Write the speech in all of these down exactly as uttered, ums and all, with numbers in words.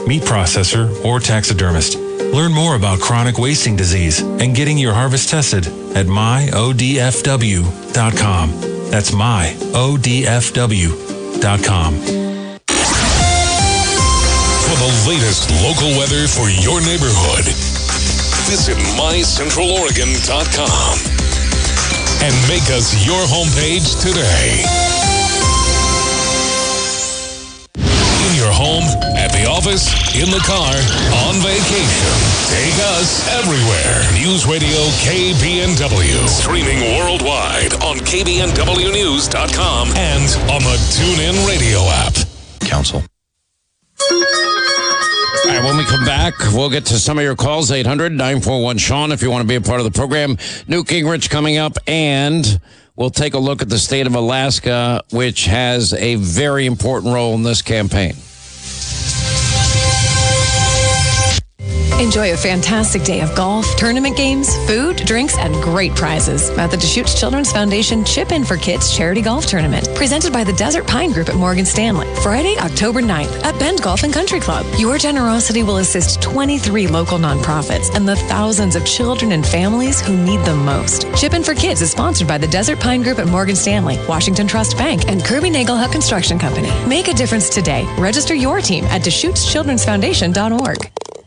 meat processor, or taxidermist. Learn more about chronic wasting disease and getting your harvest tested at my o d f w dot com. That's my o d f w dot com. For the latest local weather for your neighborhood, visit my central oregon dot com and make us your homepage today. In your home, at the office, in the car, on vacation. Take us everywhere. News Radio K B N W. Streaming worldwide on k b n w news dot com and on the TuneIn Radio app. Council. All right, when we come back, we'll get to some of your calls, eight hundred, nine four one, Sean, if you want to be a part of the program. Newt Gingrich coming up, and we'll take a look at the state of Alaska, which has a very important role in this campaign. Enjoy a fantastic day of golf, tournament games, food, drinks, and great prizes at the Deschutes Children's Foundation Chip In for Kids Charity Golf Tournament, presented by the Desert Pine Group at Morgan Stanley. Friday, October ninth at Bend Golf and Country Club. Your generosity will assist twenty-three local nonprofits and the thousands of children and families who need them most. Chip In for Kids is sponsored by the Desert Pine Group at Morgan Stanley, Washington Trust Bank, and Kirby Nagelhut Construction Company. Make a difference today. Register your team at Deschutes Children's Foundation dot org.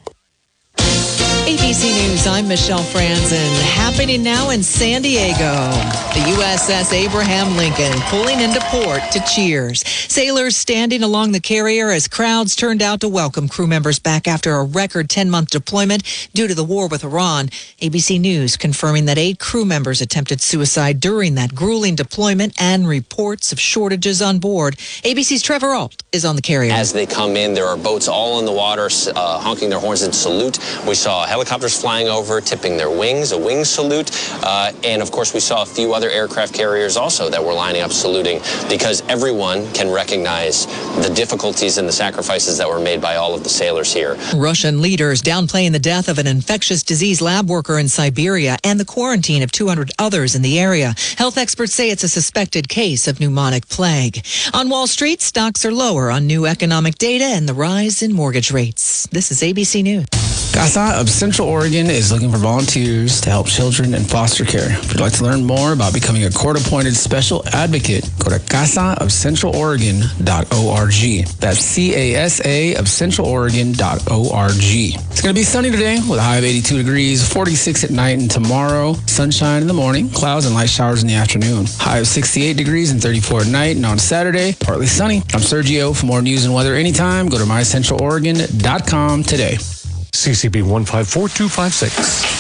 A B C News, I'm Michelle Franzen. Happening now in San Diego. The U S S Abraham Lincoln pulling into port to cheers. Sailors standing along the carrier as crowds turned out to welcome crew members back after a record ten-month deployment due to the war with Iran. A B C News confirming that eight crew members attempted suicide during that grueling deployment and reports of shortages on board. A B C's Trevor Ault is on the carrier. As they come in, there are boats all in the water uh, honking their horns in salute. We saw helicopters flying over, tipping their wings, a wing salute. Uh, and, of course, we saw a few other aircraft carriers also that were lining up saluting, because everyone can recognize the difficulties and the sacrifices that were made by all of the sailors here. Russian leaders downplaying the death of an infectious disease lab worker in Siberia and the quarantine of two hundred others in the area. Health experts say it's a suspected case of pneumonic plague. On Wall Street, stocks are lower on new economic data and the rise in mortgage rates. This is A B C News. CASA of Central Oregon is looking for volunteers to help children in foster care. If you'd like to learn more about becoming a court-appointed special advocate, go to casa of central oregon dot org. That's C A S A of central oregon dot org. It's going to be sunny today with a high of eighty-two degrees, forty-six at night, and tomorrow, sunshine in the morning, clouds and light showers in the afternoon. High of sixty-eight degrees and thirty-four at night, and on Saturday, partly sunny. I'm Sergio. For more news and weather anytime, go to my central oregon dot com today. C C B one five four two five six.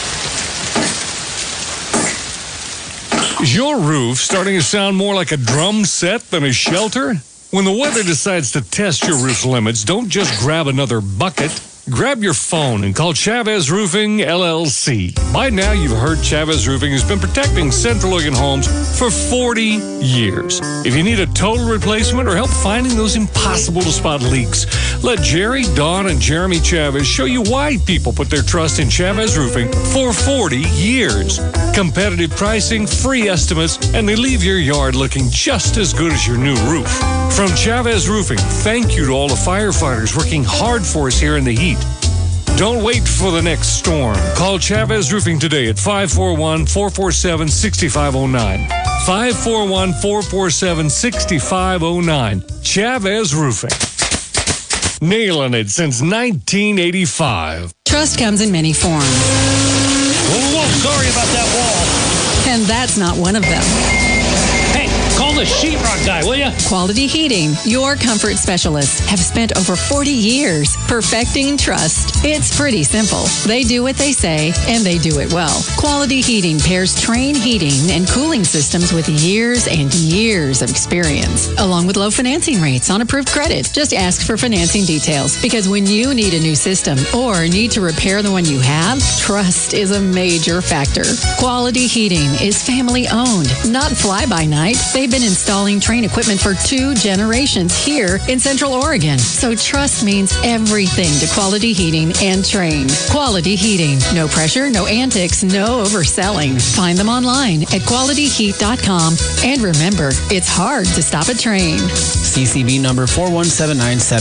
Is your roof starting to sound more like a drum set than a shelter? When the weather decides to test your roof limits, don't just grab another bucket. Grab your phone and call Chavez Roofing, L L C. By now, you've heard Chavez Roofing has been protecting Central Oregon homes for forty years. If you need a total replacement or help finding those impossible-to-spot leaks, let Jerry, Dawn, and Jeremy Chavez show you why people put their trust in Chavez Roofing for forty years. Competitive pricing, free estimates, and they leave your yard looking just as good as your new roof. From Chavez Roofing, thank you to all the firefighters working hard for us here in the heat. Don't wait for the next storm. Call Chavez Roofing today at five four one, four four seven, six five zero nine. five four one, four four seven, six five zero nine. Chavez Roofing. Nailing it since nineteen eighty-five. Trust comes in many forms. Whoa, whoa, sorry about that wall. And that's not one of them. Hey, call the sheetrock guy, will you? Quality Heating, your comfort specialists, have spent over forty years perfecting trust. It's pretty simple. They do what they say, and they do it well. Quality Heating pairs Trane heating and cooling systems with years and years of experience, along with low financing rates on approved credit. Just ask for financing details, because when you need a new system or need to repair the one you have, trust is a major factor. Quality Heating is family-owned, not fly-by-night. They've been installing Trane equipment for two generations here in Central Oregon. So trust means everything to Quality Heating and Trane. Quality Heating. No pressure, no antics, no overselling. Find them online at quality heat dot com. And remember, it's hard to stop a train. C C B number four one seven nine seven.